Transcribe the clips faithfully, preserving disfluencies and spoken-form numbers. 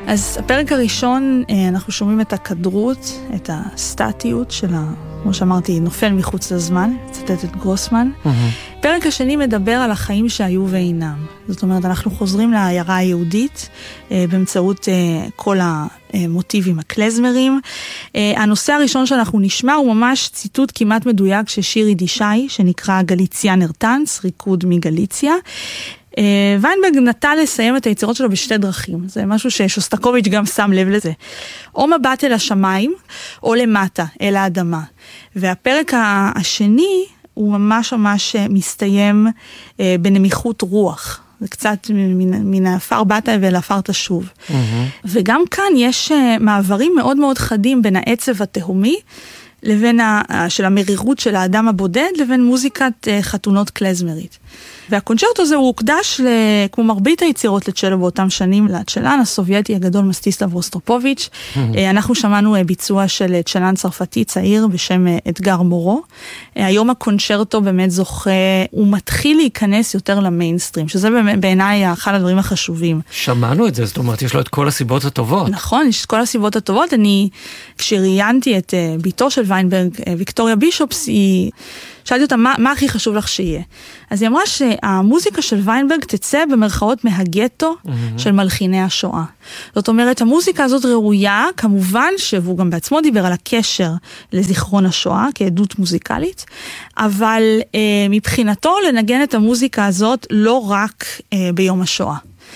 אז הפרק הראשון, אנחנו שומעים את הכדרות, את הסטטיות של ה... כמו שאמרתי, נופל מחוץ לזמן, צטט את גרוסמן. Mm-hmm. פרק השני מדבר על החיים שהיו ואינם. זאת אומרת, אנחנו חוזרים לעיירה היהודית, אה, באמצעות אה, כל המוטיבים הקלזמרים. אה, הנושא הראשון שאנחנו נשמע הוא ממש ציטוט כמעט מדויק של שיר יידישאי, שנקרא גליציאנר טנץ, ריקוד מגליציה. ויינברג נטה לסיים את היצירות שלו בשתי דרכים. זה משהו ששוסטקוביץ' גם שם לב לזה. או מבט אל השמיים, או למטה, אל האדמה. והפרק השני הוא ממש ממש מסתיים בנמיכות רוח. זה קצת מן האפר באת ואל האפר תשוב. Mm-hmm. וגם כאן יש מעברים מאוד מאוד חדים בין העצב התהומי, לבין ה, של המרירות של האדם הבודד, לבין מוזיקת חתונות קלזמרית. והקונצ'רטו הזה הוא הוקדש, כמו מרבית היצירות לצ'לו באותם שנים, לצ'לן הסובייטי הגדול מסטיסלב רוסטרופוביץ'. אנחנו שמענו ביצוע של צ'לן צרפתי צעיר בשם אדגר מורו. היום הקונצ'רטו באמת זוכה, הוא מתחיל להיכנס יותר למיינסטרים, שזה בעיניי אחד הדברים החשובים. שמענו את זה, זאת אומרת, יש לו את כל הסיבות הטובות. נכון, יש את כל הסיבות הטובות. אני, כשראיינתי את ביתו של ויינברג, ויקטוריה בישופס, היא... שאלתי אותה, מה, מה הכי חשוב לך שיהיה? אז היא אמרה שהמוזיקה של ויינברג תצא במרכאות מהגטו mm-hmm. של מלחיני השואה. זאת אומרת, המוזיקה הזאת ראויה, כמובן שהוא גם בעצמו דיבר על הקשר לזיכרון השואה, כעדות מוזיקלית, אבל אה, מבחינתו לנגן את המוזיקה הזאת לא רק אה, ביום השואה.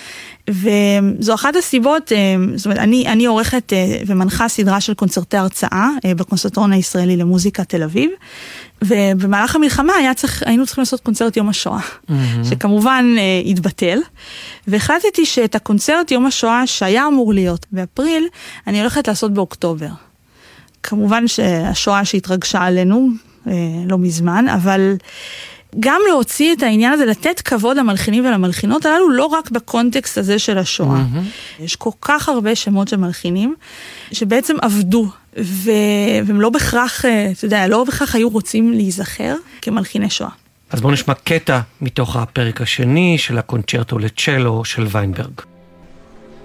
וזו אחת הסיבות, זאת אומרת, אני, אני עורכת ומנחה סדרה של קונצרטי הרצאה בקונסרבטוריון הישראלי למוזיקה תל אביב, ובמהלך המלחמה היה צריך, היינו צריכים לעשות קונצרט יום השואה, mm-hmm. שכמובן התבטל, והחלטתי שאת הקונצרט יום השואה שהיה אמור להיות באפריל, אני הולכת לעשות באוקטובר. כמובן שהשואה שהתרגשה עלינו לא מזמן, אבל... גם להוציא את העניין הזה, לתת כבוד למלחינים ולמלחינות הללו, לא רק בקונטקסט הזה של השואה. Mm-hmm. יש כל כך הרבה שמות של מלחינים, שבעצם עבדו, ו... והם לא בכך, אתה יודע, לא בכך היו רוצים להיזכר כמלחיני שואה. אז בואו נשמע קטע מתוך הפרק השני של הקונצ'רטו לצ'לו של ויינברג.